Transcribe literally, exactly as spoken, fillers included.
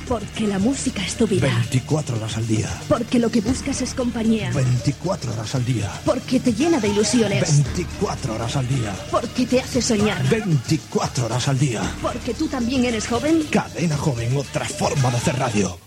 Porque la música es tu vida. veinticuatro horas al día. Porque lo que buscas es compañía. veinticuatro horas al día. Porque te llena de ilusiones. veinticuatro horas al día. Porque te hace soñar. veinticuatro horas al día. Porque tú también eres joven. Cadena Joven, otra forma de hacer radio.